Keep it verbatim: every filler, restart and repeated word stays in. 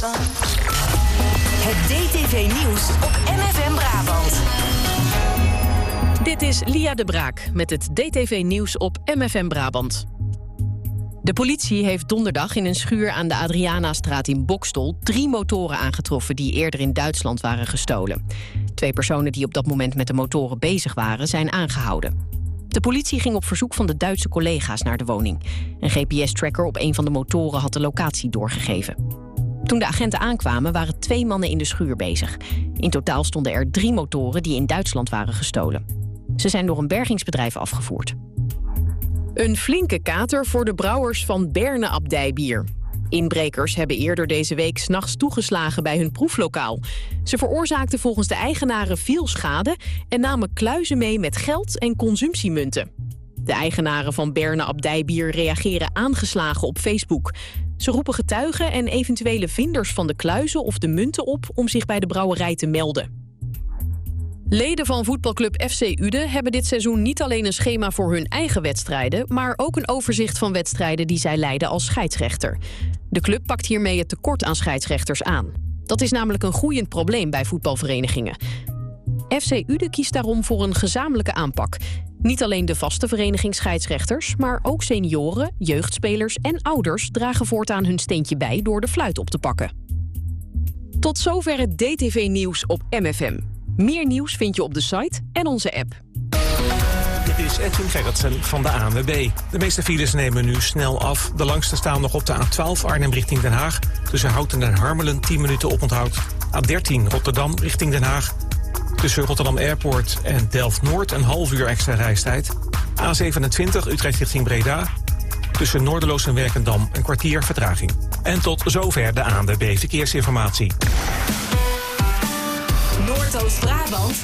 Het D T V-nieuws op M F M Brabant. Dit is Lia de Braak met het D T V-nieuws op M F M Brabant. De politie heeft donderdag in een schuur aan de Adrianastraat in Boxtel drie motoren aangetroffen die eerder in Duitsland waren gestolen. Twee personen die op dat moment met de motoren bezig waren, zijn aangehouden. De politie ging op verzoek van de Duitse collega's naar de woning. Een G P S-tracker op een van de motoren had de locatie doorgegeven. Toen de agenten aankwamen waren twee mannen in de schuur bezig. In totaal stonden er drie motoren die in Duitsland waren gestolen. Ze zijn door een bergingsbedrijf afgevoerd. Een flinke kater voor de brouwers van Berne Abdijbier. Inbrekers hebben eerder deze week 's nachts toegeslagen bij hun proeflokaal. Ze veroorzaakten volgens de eigenaren veel schade en namen kluizen mee met geld en consumptiemunten. De eigenaren van Berne Abdijbier reageren aangeslagen op Facebook. Ze roepen getuigen en eventuele vinders van de kluizen of de munten op om zich bij de brouwerij te melden. Leden van voetbalclub F C Uden hebben dit seizoen niet alleen een schema voor hun eigen wedstrijden, maar ook een overzicht van wedstrijden die zij leiden als scheidsrechter. De club pakt hiermee het tekort aan scheidsrechters aan. Dat is namelijk een groeiend probleem bij voetbalverenigingen. F C Uden kiest daarom voor een gezamenlijke aanpak. Niet alleen de vaste vereniging scheidsrechters, maar ook senioren, jeugdspelers en ouders dragen voortaan hun steentje bij door de fluit op te pakken. Tot zover het D T V-nieuws op M F M. Meer nieuws vind je op de site en onze app. Dit is Edwin Gerritsen van de A N W B. De meeste files nemen nu snel af. De langste staan nog op de A twaalf Arnhem richting Den Haag. Tussen Houten en Harmelen tien minuten oponthoud. A dertien Rotterdam richting Den Haag. Tussen Rotterdam Airport en Delft-Noord een half uur extra reistijd. A zevenentwintig Utrecht richting Breda. Tussen Noorderloos en Werkendam een kwartier vertraging. En tot zover de A N W B Verkeersinformatie. Noordoost-Brabant